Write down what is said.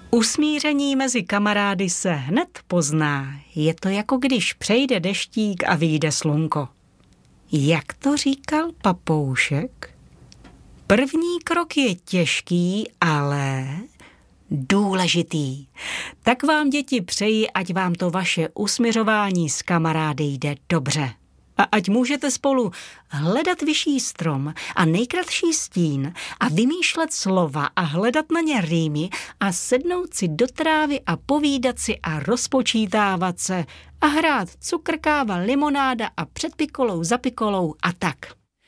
Usmíření mezi kamarády se hned pozná. Je to jako když přejde deštík a vyjde slunko. Jak to říkal papoušek? První krok je těžký, ale důležitý. Tak vám, děti, přeji, ať vám to vaše usmiřování s kamarády jde dobře. A ať můžete spolu hledat vyšší strom a nejkratší stín a vymýšlet slova a hledat na ně rýmy a sednout si do trávy a povídat si a rozpočítávat se a hrát cukr, káva, limonáda a před pikolou za pikolou a tak.